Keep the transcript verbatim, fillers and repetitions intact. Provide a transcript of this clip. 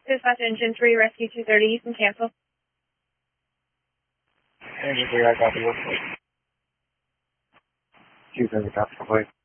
Dispatch Engine three, Rescue two thirty, you can cancel. Engine three, I copy. two thirty, copy complete.